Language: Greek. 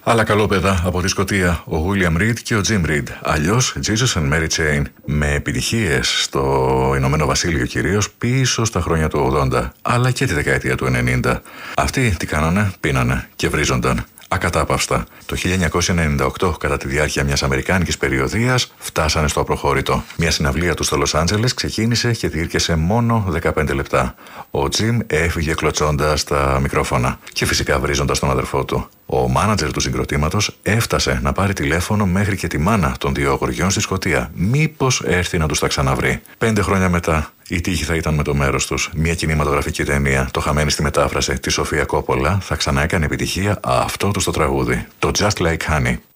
Άλλα καλόπαιδα από τη Σκωτία, ο William Reed και ο Jim Reed, αλλιώς Jesus and Mary Chain, με επιτυχίες στο Ηνωμένο Βασίλειο κυρίως πίσω στα χρόνια του 80, αλλά και τη δεκαετία του 90. Αυτοί τι κάνανε, πίνανε και βρίζονταν ακατάπαυστα. Το 1998, κατά τη διάρκεια μιας αμερικάνικης περιοδίας, φτάσανε στο απροχώρητο. Μια συναυλία του στο Λος Άντζελες ξεκίνησε και διήρκεσε μόνο 15 λεπτά. Ο Τζιμ έφυγε κλωτσώντας τα μικρόφωνα και φυσικά βρίζοντας τον αδερφό του. Ο μάνατζερ του συγκροτήματος έφτασε να πάρει τηλέφωνο μέχρι και τη μάνα των δύο αγοριών στη Σκωτία. Μήπως έρθει να τους τα ξαναβρει. 5 χρόνια μετά, η τύχη θα ήταν με το μέρος τους. Μια κινηματογραφική ταινία, το χαμένη στη μετάφραση, τη Σοφία Κόπολα, θα ξανά έκανε επιτυχία αυτό του στο τραγούδι. Το Just Like Honey.